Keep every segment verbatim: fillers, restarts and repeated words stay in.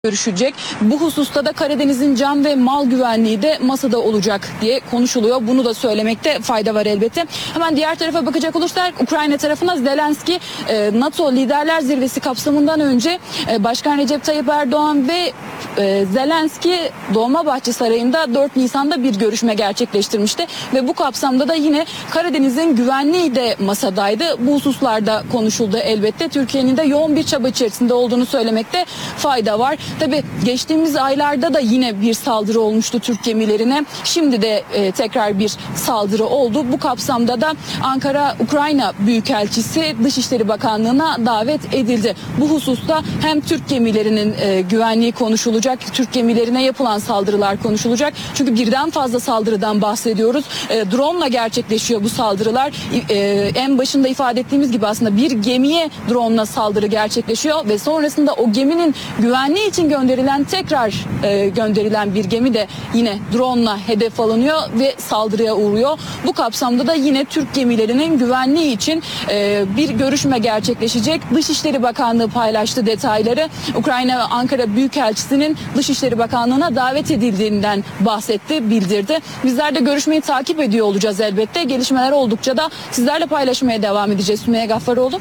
görüşecek. Bu hususta da Karadeniz'in can ve mal güvenliği de masada olacak diye konuşuluyor. Bunu da söylemekte fayda var elbette. Hemen diğer tarafa bakacak olursak Ukrayna tarafına Zelenski NATO Liderler Zirvesi kapsamından önce Başkan Recep Tayyip Erdoğan ve Zelenski Dolmabahçe Sarayı'nda dört Nisan'da bir görüşme gerçekleştirmişti ve bu kapsamda da yine Karadeniz'in güvenliği de masadaydı. Bu hususlarda konuşuldu elbette. Türkiye'nin de yoğun bir çaba içerisinde olduğunu söylemekte fayda var. Tabii geçtiğimiz aylarda da yine bir saldırı olmuştu Türk gemilerine. Şimdi de e, tekrar bir saldırı oldu. Bu kapsamda da Ankara Ukrayna Büyükelçisi Dışişleri Bakanlığı'na davet edildi. Bu hususta hem Türk gemilerinin e, güvenliği konuşulacak, Türk gemilerine yapılan saldırılar konuşulacak. Çünkü birden fazla saldırıdan bahsediyoruz. E, drone'la gerçekleşiyor bu saldırılar. E, en başında ifade ettiğimiz gibi aslında bir gemiye drone'la saldırı gerçekleşiyor ve sonrasında o geminin güvenliği için gönderilen tekrar e, gönderilen bir gemi de yine drone'la hedef alınıyor ve saldırıya uğruyor. Bu kapsamda da yine Türk gemilerinin güvenliği için e, bir görüşme gerçekleşecek. Dışişleri Bakanlığı paylaştı detayları. Ukrayna Ankara Büyükelçisi'nin Dışişleri Bakanlığı'na davet edildiğinden bahsetti, bildirdi. Bizler de görüşmeyi takip ediyor olacağız elbette. Gelişmeler oldukça da sizlerle paylaşmaya devam edeceğiz. Sümeyye Gaffaroğlu.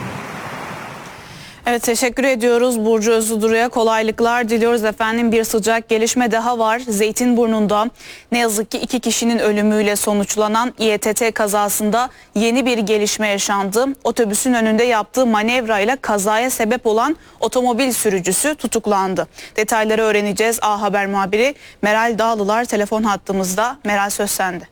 Evet, teşekkür ediyoruz Burcu Özüduru'ya, kolaylıklar diliyoruz efendim. Bir sıcak gelişme daha var. Zeytinburnu'nda ne yazık ki iki kişinin ölümüyle sonuçlanan İETT kazasında yeni bir gelişme yaşandı. Otobüsün önünde yaptığı manevrayla kazaya sebep olan otomobil sürücüsü tutuklandı. Detayları öğreneceğiz. A Haber muhabiri Meral Dağlılar telefon hattımızda. Meral, söz sende.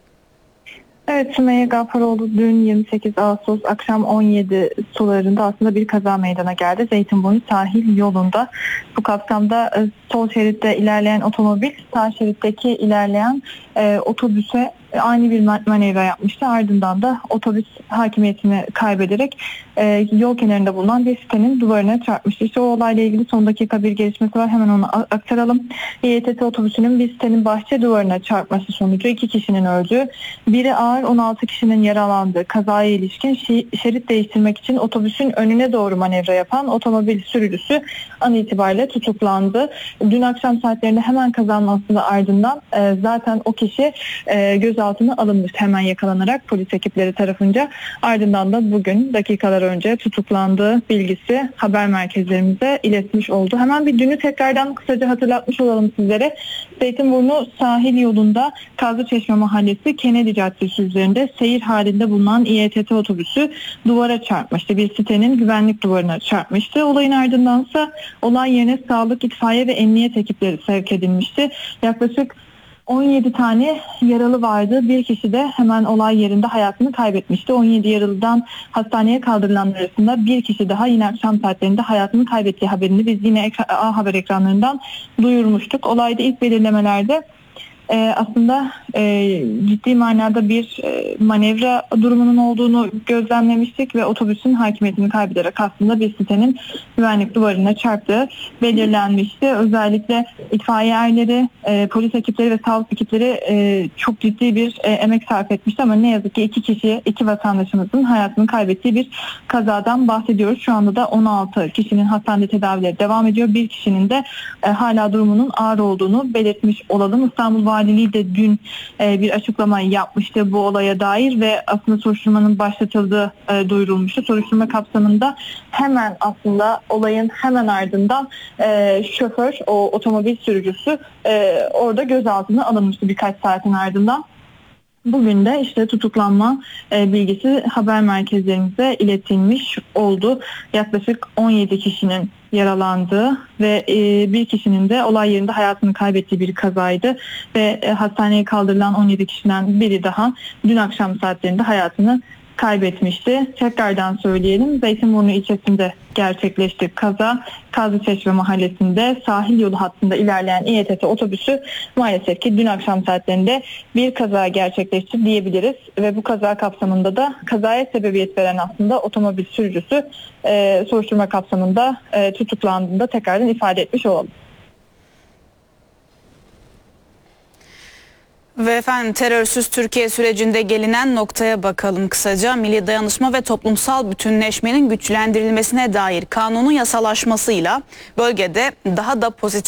Evet, Sümeyye Gaffaroğlu dün yirmi sekiz Ağustos akşam on yedi sularında aslında bir kaza meydana geldi. Zeytinburnu sahil yolunda. Bu kapsamda sol şeritte ilerleyen otomobil sağ şeritteki ilerleyen e, otobüse ani bir manevra yapmıştı. Ardından da otobüs hakimiyetini kaybederek e, yol kenarında bulunan bir sitenin duvarına çarpmıştı. İşte o olayla ilgili son dakika bir gelişmesi var. Hemen onu aktaralım. İETT otobüsünün bir sitenin bahçe duvarına çarpması sonucu iki kişinin öldüğü, biri ağır on altı kişinin yaralandığı kazaya ilişkin şerit değiştirmek için otobüsün önüne doğru manevra yapan otomobil sürücüsü an itibariyle tutuklandı. Dün akşam saatlerinde hemen kazanın aslında ardından e, zaten o kişi e, gözaltına alınmıştı hemen yakalanarak polis ekipleri tarafınca. Ardından da bugün dakikalar önce tutuklandığı bilgisi haber merkezlerimize iletmiş oldu. Hemen bir dünü tekrardan kısaca hatırlatmış olalım sizlere. Zeytinburnu sahil yolunda Kazlıçeşme Mahallesi Kennedy Caddesi üzerinde seyir halinde bulunan İETT otobüsü duvara çarpmıştı. Bir sitenin güvenlik duvarına çarpmıştı. Olayın ardındansa olay yerine sağlık, itfaiye ve emniyet ekipleri sevk edilmişti. Yaklaşık on yedi tane yaralı vardı. Bir kişi de hemen olay yerinde hayatını kaybetmişti. on yedi yaralıdan hastaneye kaldırılanlar arasında bir kişi daha yine akşam saatlerinde hayatını kaybettiği haberini biz yine A Haber ekranlarından duyurmuştuk. Olayda ilk belirlemelerde Ee, aslında e, ciddi manada bir e, manevra durumunun olduğunu gözlemlemiştik ve otobüsün hakimiyetini kaybederek aslında bir sitenin güvenlik duvarına çarptığı belirlenmişti. Özellikle itfaiye erleri, e, polis ekipleri ve sağlık ekipleri e, çok ciddi bir e, emek sarf etmişti ama ne yazık ki iki kişi, iki vatandaşımızın hayatını kaybettiği bir kazadan bahsediyoruz. Şu anda da on altı kişinin hastanede tedavileri devam ediyor. Bir kişinin de e, hala durumunun ağır olduğunu belirtmiş olalım. İstanbul Valiliği de dün e, bir açıklama yapmıştı bu olaya dair ve aslında soruşturmanın başlatıldığı e, duyurulmuştu. Soruşturma kapsamında hemen aslında olayın hemen ardından e, şoför, o otomobil sürücüsü e, orada gözaltına alınmıştı birkaç saatin ardından. Bugün de işte tutuklanma e, bilgisi haber merkezlerimize iletilmiş oldu. Yaklaşık on yedi kişinin yaralandığı ve e, bir kişinin de olay yerinde hayatını kaybettiği bir kazaydı ve e, hastaneye kaldırılan on yedi kişiden biri daha dün akşam saatlerinde hayatını kaybetmişti. Tekrardan söyleyelim. Zeytinburnu ilçesinde gerçekleşti kaza. Kazlıçeşme Mahallesi'nde sahil yolu hattında ilerleyen İETT otobüsü maalesef ki dün akşam saatlerinde bir kaza gerçekleşti diyebiliriz. Ve bu kaza kapsamında da kazaya sebebiyet veren aslında otomobil sürücüsü e, soruşturma kapsamında e, tutuklandığında tekrardan ifade etmiş olalım. Ve efendim terörsüz Türkiye sürecinde gelinen noktaya bakalım kısaca. Milli dayanışma ve toplumsal bütünleşmenin güçlendirilmesine dair kanunun yasalaşmasıyla bölgede daha da pozitif